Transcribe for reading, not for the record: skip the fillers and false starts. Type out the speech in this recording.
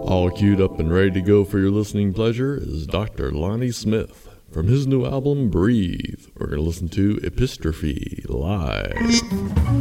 All queued up and ready to go for your listening pleasure is Dr. Lonnie Smith. From his new album, Breathe, we're going to listen to Epistrophe live.